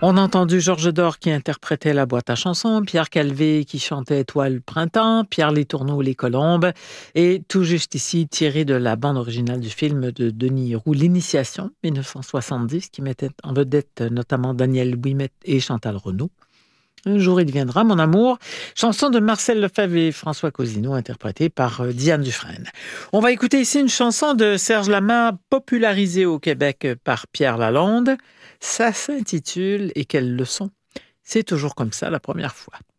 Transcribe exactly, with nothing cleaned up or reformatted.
On a entendu Georges Dor qui interprétait la boîte à chansons, Pierre Calvé qui chantait Étoile Printemps, Pierre Letourneau Les Colombes, et tout juste ici tiré de la bande originale du film de Denis Roux, L'Initiation, dix-neuf cent soixante-dix, qui mettait en vedette notamment Daniel Ouimet et Chantal Renaud. Un jour il viendra, mon amour, chanson de Marcel Lefebvre et François Cousineau, interprétée par euh, Diane Dufresne. On va écouter ici une chanson de Serge Lama, popularisée au Québec par Pierre Lalonde. Ça s'intitule « Et quelle leçon ?» C'est toujours comme ça la première fois.